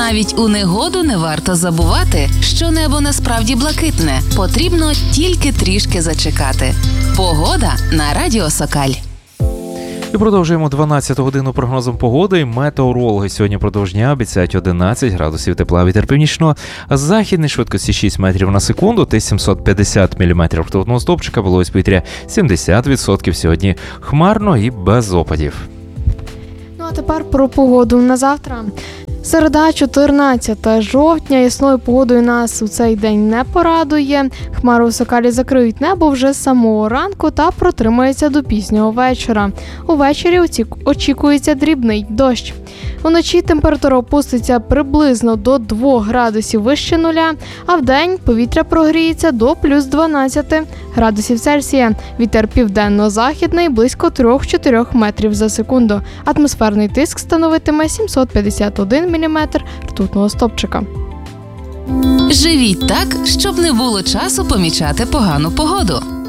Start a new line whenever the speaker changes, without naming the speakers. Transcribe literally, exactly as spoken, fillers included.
Навіть у негоду не варто забувати, що небо насправді блакитне. Потрібно тільки трішки зачекати. Погода на Радіо Сокаль.
І продовжуємо дванадцяту годину прогнозом погоди. Метеорологи сьогодні продовж дня обіцяють одинадцять градусів тепла. Вітер північно-західний, швидкості шість метрів на секунду, та сімсот п'ятдесят міліметрів ртутного стовпчика, вологість повітря сімдесят відсотків. Сьогодні хмарно і без опадів.
Ну а тепер про погоду на завтра. Середа, чотирнадцятого жовтня, ясною погодою нас у цей день не порадує. Хмари у Сокалі закриють небо вже з самого ранку та протримаються до пізнього вечора. Увечері очікується дрібний дощ. Уночі температура опуститься приблизно до двох градусів вище нуля, а вдень повітря прогріється до плюс дванадцять градусів Цельсія. Вітер південно-західний близько три-чотири метрів за секунду. Атмосферний тиск становитиме сімсот п'ятдесят один міліметр ртутного стовпчика.
Живіть так, щоб не було часу помічати погану погоду.